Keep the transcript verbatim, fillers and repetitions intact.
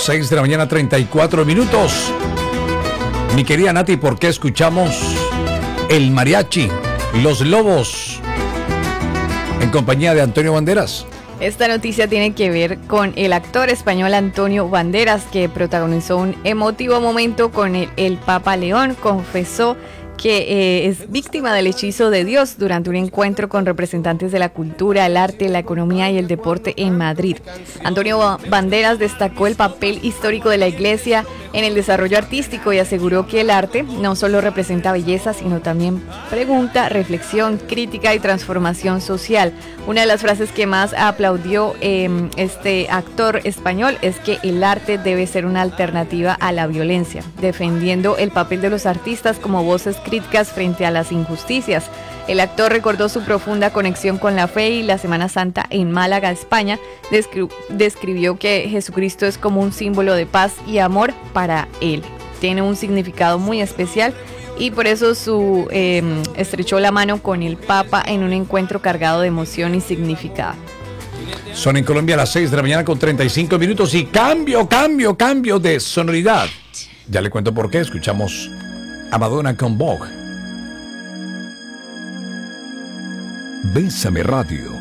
seis de la mañana, treinta y cuatro minutos. Mi querida Nati, ¿por qué escuchamos el mariachi, Los Lobos, en compañía de Antonio Banderas? Esta noticia tiene que ver con el actor español Antonio Banderas, que protagonizó un emotivo momento con el, el Papa León. Confesó que eh, es víctima del hechizo de Dios durante un encuentro con representantes de la cultura, el arte, la economía y el deporte en Madrid. Antonio Banderas destacó el papel histórico de la Iglesia en el desarrollo artístico y aseguró que el arte no solo representa belleza, sino también pregunta, reflexión, crítica y transformación social. Una de las frases que más aplaudió eh, este actor español es que el arte debe ser una alternativa a la violencia, defendiendo el papel de los artistas como voces críticas frente a las injusticias. El actor recordó su profunda conexión con la fe y la Semana Santa en Málaga, España. Descri- describió que Jesucristo es como un símbolo de paz y amor para él. Tiene un significado muy especial y por eso su, eh, estrechó la mano con el Papa en un encuentro cargado de emoción y significado. Son en Colombia las seis de la mañana con treinta y cinco minutos y cambio, cambio, cambio de sonoridad. Ya le cuento por qué. Escuchamos a Madonna con Vogue. Bésame Radio.